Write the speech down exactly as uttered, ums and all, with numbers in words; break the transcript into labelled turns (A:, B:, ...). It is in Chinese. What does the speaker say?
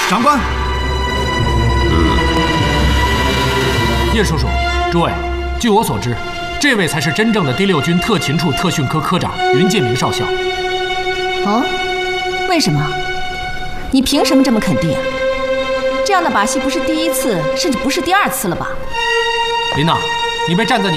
A: 长官。
B: 叶叔叔，诸位，据我所知，这位才是真正的第六军特勤处特训科科长云建明少校。
C: 哦，为什么？你凭什么这么肯定啊？这样的把戏不是第一次，甚至不是第二次了吧？
B: 琳娜，你被站在你。